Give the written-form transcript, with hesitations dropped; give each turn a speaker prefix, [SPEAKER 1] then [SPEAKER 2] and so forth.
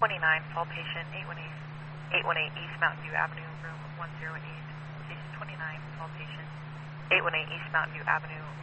[SPEAKER 1] 29, fall patient, 818 East Mountain View Avenue, room 108. Station 29, fall patient, 818 East Mountain View Avenue,